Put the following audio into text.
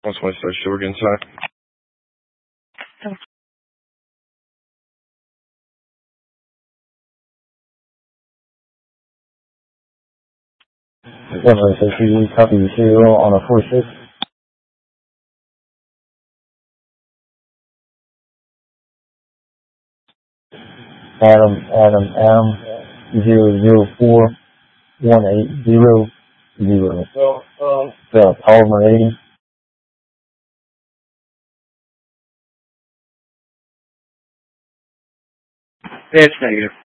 126, we're getting inside. Copy 0 on a 46. Adam 0041800. Palmer 80. It's negative.